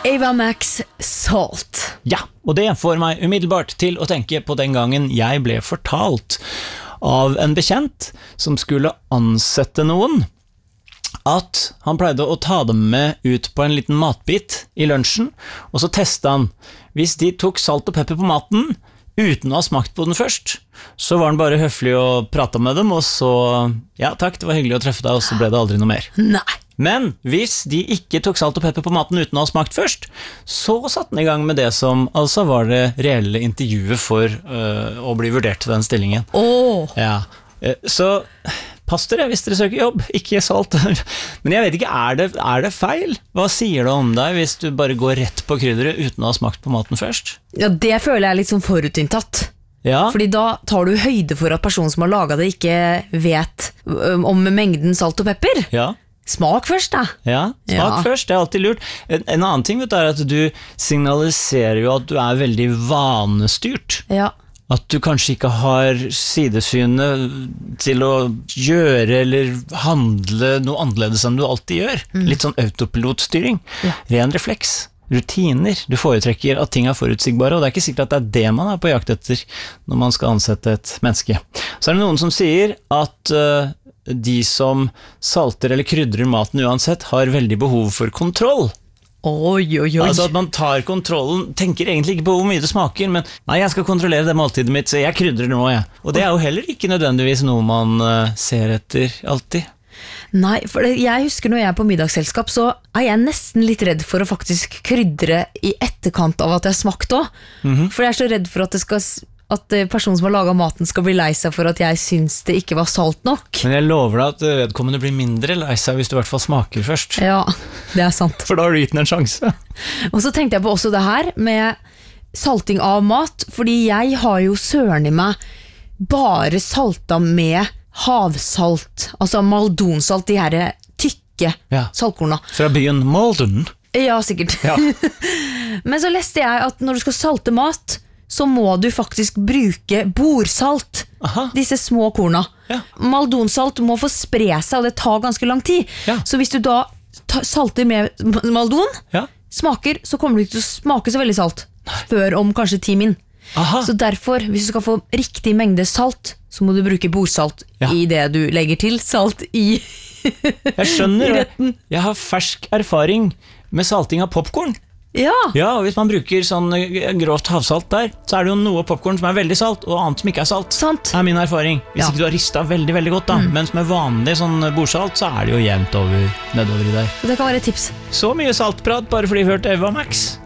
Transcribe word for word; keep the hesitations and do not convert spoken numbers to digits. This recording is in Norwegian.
Ava Max Salt. Ja, og det får meg umiddelbart til å tenke på den gangen jeg ble fortalt av en bekjent som skulle ansette noen, at han pleide å ta dem med ut på en liten matbit i lunsjen, og så testet han. Hvis de tok salt og pepper på maten, uten å ha smakt på den først, så var han bare høflig og pratet med dem, og så, ja takk, det var hyggelig å treffe deg, og så ble det aldri noe mer. Nei. Men hvis de ikke tok salt og pepper på maten uten å ha smakt først, så satte han i gang med det som altså var det reelle intervjuet for øh, å bli vurdert til den stillingen. Åh. Ja, så pass dere hvis dere søker jobb, ikke salt. Men jeg vet ikke, er det, er det feil? Hva sier det om deg hvis du bare går rett på krydderet uten å ha smakt på maten først? Ja, det føler jeg er litt sånn forutinntatt. Ja. Fordi da tar du høyde for at personen som har laget det ikke vet om mengden salt og pepper. Ja. Smak først da. Ja, smak Ja. først, det er alltid lurt. En, en annen ting vet du, er at du signaliserer jo at du er veldig vanestyrt. Ja. At du kanskje ikke har sidesyne til å gjøre eller handle noe annerledes enn du alltid gjør. Mm. Litt sånn autopilotstyring. Ja. Ren refleks. Rutiner. Du foretrekker at ting er forutsigbare, og det er ikke sikkert at det er det man er på jakt etter når man skal ansette et menneske. Så er det noen som sier at uh, de som salter eller krydrer maten uansett har veldig behov for kontroll. Oi, oi, oi. Altså at man tar kontrollen, tenker egentlig ikke på hvor mye det smaker, men nei, jeg skal kontrollere det måltidet mitt, så jeg krydrer nå, jeg. Og det er jo heller ikke nødvendigvis noe man uh, ser etter alltid. Nei, for det, jeg husker når jeg er på middagsselskap, så er jeg nesten litt redd for å faktisk krydre i etterkant av at jeg har smakt også. Mhm. For jeg er så redd for at det skal... at personen som har laget maten skal bli lei seg for at jeg synes det ikke var salt nok. Men jeg lover deg at vedkommende blir mindre lei seg hvis du i hvert fall smaker først. Ja, det er sant. For da har du gitt den en sjanse. Og så tenkte jeg på også det her med salting av mat, fordi jeg har jo søren i meg bare salta med havsalt, altså maldonsalt, de her tykke Ja. saltkorna. Fra byen Malden. Ja, sikkert. Ja. Men så leste jeg at når du skal salte mat, så må du faktisk bruke bordsalt. Aha. Disse små korna. Ja. Maldonsalt må få spre seg, og det tar ganske lang tid. Ja. Så hvis du da ta- salter med maldon, Ja. smaker, så kommer det ikke til å smake så veldig salt. Før om kanskje ti min. Aha. Så derfor, hvis du skal få riktig mengde salt, så må du bruke bordsalt Ja. i det du legger til salt i. Jeg skjønner I det. retten. Jeg har fersk erfaring med salting av popcorn. Ja, Ja, og hvis man bruker sånn eh, grovt havsalt der, så er det jo noe popcorn som er veldig salt, og annet som ikke er salt. sant. Er min erfaring. Hvis Ja. ikke du har ristet veldig, veldig godt da. Mens med vanlig sånn bordsalt, så er det jo jevnt over nedover i der. Så det kan være et tips. Så mye saltprat bare fordi vi hørte Ava Max.